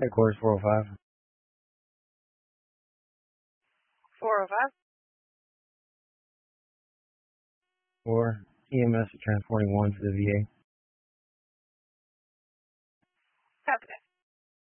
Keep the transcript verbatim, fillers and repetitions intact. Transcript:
Headquarters four oh five. four oh five. Or E M S transporting one to the V A.